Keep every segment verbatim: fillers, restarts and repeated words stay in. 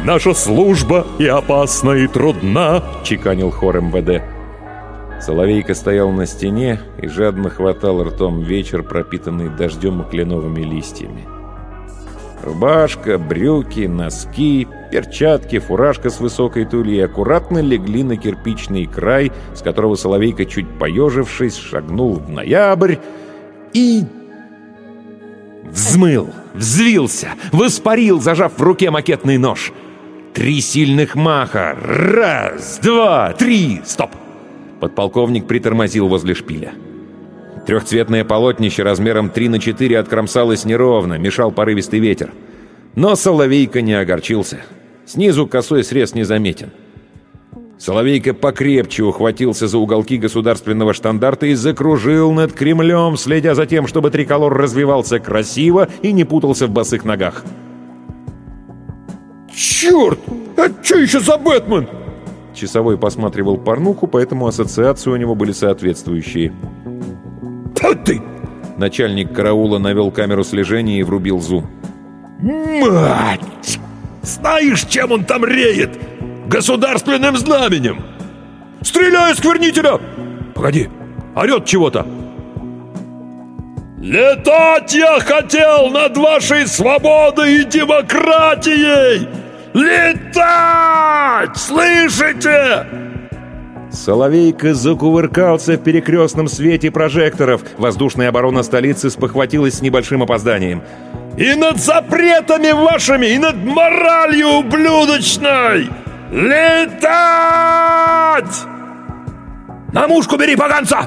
наша служба и опасна, и трудна», — чеканил хор эм вэ дэ. Соловейко стоял на стене и жадно хватал ртом вечер, пропитанный дождем и кленовыми листьями. Рубашка, брюки, носки, перчатки, фуражка с высокой тульей аккуратно легли на кирпичный край, с которого Соловейко, чуть поежившись, шагнул в ноябрь и... взмыл, взвился, воспарил, зажав в руке макетный нож. Три сильных маха. Раз, два, три. Стоп! Подполковник притормозил возле шпиля. Трехцветное полотнище размером три на четыре откромсалось неровно, мешал порывистый ветер. Но Соловейко не огорчился. Снизу косой срез незаметен. Соловейко покрепче ухватился за уголки государственного штандарта и закружил над Кремлем, следя за тем, чтобы триколор развивался красиво и не путался в босых ногах. «Черт! А что еще за Бэтмен?» Часовой посматривал порнуху, поэтому ассоциации у него были соответствующие. «Да ты!» Начальник караула навел камеру слежения и врубил зум. «Мать! Знаешь, чем он там реет? Государственным знаменем! Стреляй, сквернителя! Погоди, орет чего-то!» «Летать я хотел над вашей свободой и демократией! Летать! Слышите?» Соловейко закувыркался в перекрестном свете прожекторов. Воздушная оборона столицы спохватилась с небольшим опозданием. «И над запретами вашими, и над моралью ублюдочной! Летать! На мушку бери, поганца!»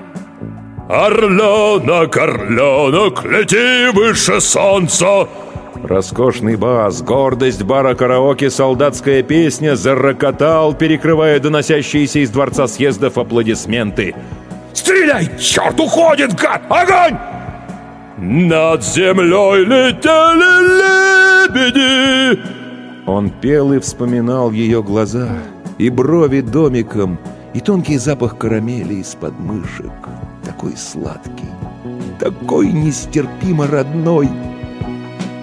«Орленок, орленок, лети выше солнца!» Роскошный бас, гордость бара караоке, солдатская песня зарокотал, перекрывая доносящиеся из дворца съездов аплодисменты. «Стреляй! Черт, уходит, гад! Огонь!» «Над землей летели лебеди!» Он пел и вспоминал ее глаза, и брови домиком, и тонкий запах карамели из подмышек. Такой сладкий, такой нестерпимо родной.